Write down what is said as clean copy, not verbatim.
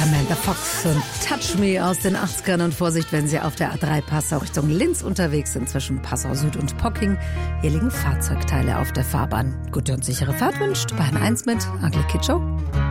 Samantha Fox und Touch Me aus den 80ern. Und Vorsicht, wenn Sie auf der A3 Passau Richtung Linz unterwegs sind, zwischen Passau Süd und Pocking. Hier liegen Fahrzeugteile auf der Fahrbahn. Gute und sichere Fahrt wünscht Bayern 1 mit Ugly Kid Show.